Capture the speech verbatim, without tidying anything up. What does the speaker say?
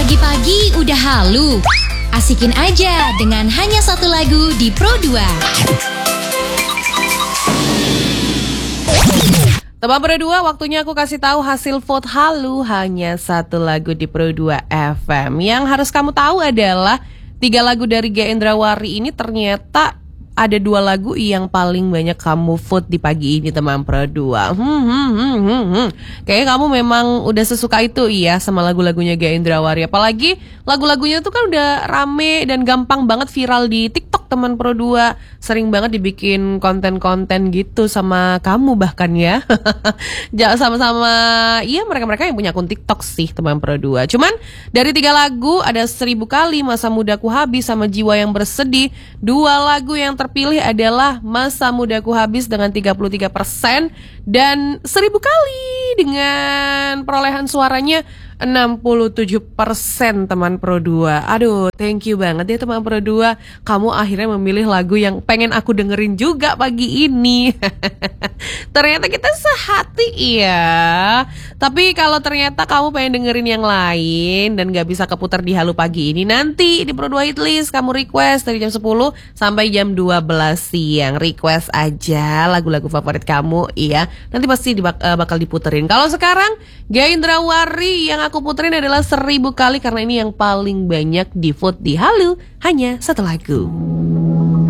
Pagi-pagi udah halu. Asikin aja dengan hanya satu lagu di Pro dua. Teman Pro dua, waktunya aku kasih tahu hasil vote halu hanya satu lagu di Pro dua F M. Yang harus kamu tahu adalah tiga lagu dari Gia Indrawari ini ternyata ada dua lagu yang paling banyak kamu vote di pagi ini, teman Pro dua. Hmm, hmm, hmm, hmm, hmm. Kayaknya kamu memang udah sesuka itu iya sama lagu-lagunya Gia Indrawari. Apalagi lagu-lagunya tuh kan udah rame dan gampang banget viral di TikTok, teman Pro dua. Sering banget dibikin konten-konten gitu sama kamu bahkan ya. Jangan sama-sama, iya mereka-mereka yang punya akun TikTok sih, teman Pro dua. Cuman dari tiga lagu ada Seribu Kali, Masa Mudaku Habis, sama Jiwa Yang Bersedih. Dua lagu yang terpilih adalah Masa Mudaku Habis dengan tiga puluh tiga persen dan Seribu Kali dengan perolehan suaranya enam puluh tujuh persen, teman Pro dua. Aduh, thank you banget ya teman Pro dua. Kamu akhirnya memilih lagu yang pengen aku dengerin juga pagi ini. Ternyata kita sehati ya. Tapi kalau ternyata kamu pengen dengerin yang lain dan gak bisa keputar di Halu pagi ini, nanti di Pro dua Hitlist kamu request dari jam sepuluh sampai jam dua belas siang. Request aja lagu-lagu favorit kamu, iya. Nanti pasti dibak- uh, bakal diputerin. Kalau sekarang Gia Indrawari yang aku puterin adalah Seribu Kali karena ini yang paling banyak di vote di Halu, hanya satu lagu.